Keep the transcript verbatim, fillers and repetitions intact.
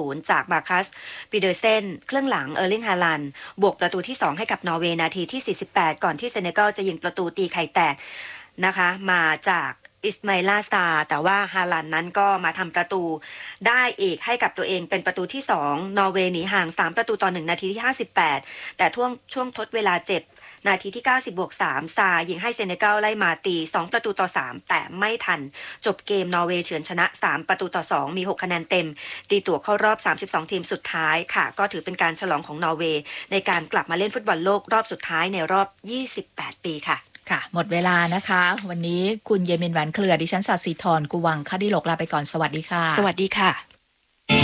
ศูนย์จากมาคัสปีเดอร์เซนเครื่องหลังเออร์ลิงฮาลันบวกประตูที่สองให้กับนอร์เวย์นาทีที่สี่สิบแปดก่อนที่เซเนกัลจะยิงประตูตีไข่แตกนะคะมาจากอิสมาอิลาซาแต่ว่าฮาลันนั้นก็มาทำประตูได้อีกให้กับตัวเองเป็นประตูที่สองนอร์เวย์หนีห่างสามประตูต่อหนึ่งนาทีที่ห้าสิบแปดแต่ช่วงช่วงทดเวลาเจ็บนาทีที่เก้าสิบบวกสามซายิงให้เซเนกัลไล่มาตีสองประตูต่อสามแต่ไม่ทันจบเกมนอร์เวย์เฉือนชนะสามประตูต่อสองมีหกคะแนนเต็มตีตั๋วเข้ารอบสามสิบสองทีมสุดท้ายค่ะก็ถือเป็นการฉลองของนอร์เวย์ในการกลับมาเล่นฟุตบอลโลกรอบสุดท้ายในรอบยี่สิบแปดปีค่ะค่ะหมดเวลานะคะวันนี้คุณเยมินหวานเครือดิฉันศศิธรกุวังคดิโลกลาไปก่อนสวัสดีค่ะสวัสดีค่ะ